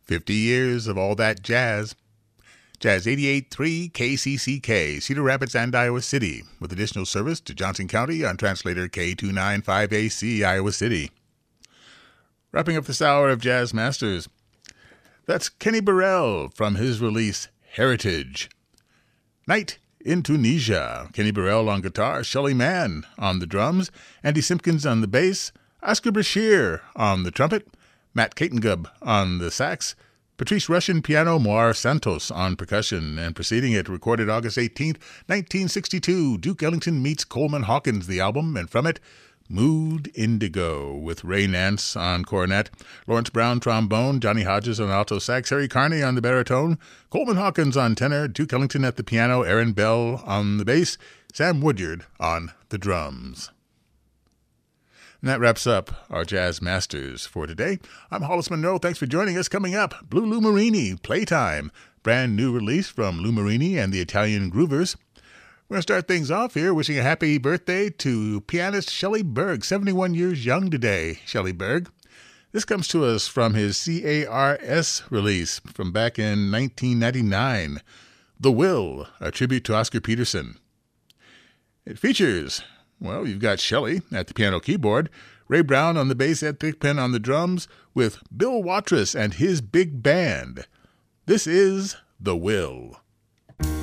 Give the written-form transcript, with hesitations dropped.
50 years of all that jazz. Jazz 88.3 KCCK, Cedar Rapids and Iowa City, with additional service to Johnson County on translator K295AC, Iowa City. Wrapping up this hour of Jazz Masters, that's Kenny Burrell from his release Heritage. Night in Tunisia, Kenny Burrell on guitar, Shelly Manne on the drums, Andy Simpkins on the bass, Oscar Brashear on the trumpet, Matt Katengub on the sax, Patrice Rushen piano, Moir Santos on percussion, and preceding it, recorded August 18th, 1962, Duke Ellington meets Coleman Hawkins, the album, and from it, Mood Indigo, with Ray Nance on cornet, Lawrence Brown trombone, Johnny Hodges on alto sax, Harry Carney on the baritone, Coleman Hawkins on tenor, Duke Ellington at the piano, Aaron Bell on the bass, Sam Woodyard on the drums. And that wraps up our Jazz Masters for today. I'm Hollis Monroe. Thanks for joining us. Coming up, Blue Lou Marini, Playtime, brand new release from Lou Marini and the Italian Groovers. We're going to start things off here wishing a happy birthday to pianist Shelley Berg, 71 years young today, Shelley Berg. This comes to us from his CARS release from back in 1999, The Will, a tribute to Oscar Peterson. It features, well, you've got Shelley at the piano keyboard, Ray Brown on the bass, Ed Thigpen on the drums, with Bill Watrous and his big band. This is The Will.